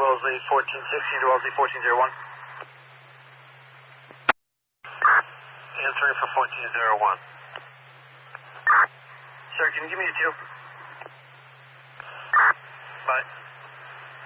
Wellesley 1460 to Wellesley 1401. Answering for 1401. Sir, can you give me a 2? Bye.